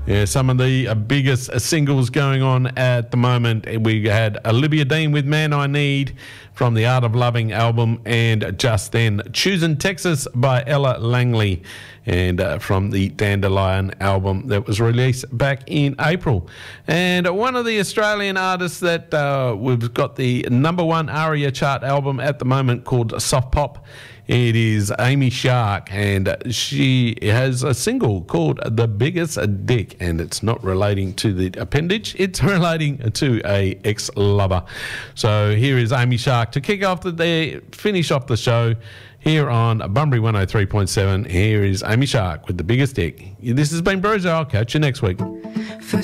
Yeah, some of the biggest singles going on at the moment. We had Olivia Dean with Man I Need from the Art of Loving album, and just then Choosing Texas by Ella Langley, and from the Dandelion album that was released back in April. And one of the Australian artists that we've got the #1 ARIA chart album at the moment called Soft Pop. It is Amy Shark, and she has a single called The Biggest Dick, and it's not relating to the appendage, it's relating to a ex-lover. So here is Amy Shark to finish off the show here on Bunbury 103.7. Here is Amy Shark with The Biggest Dick. This has been Bruiser. I'll catch you next week.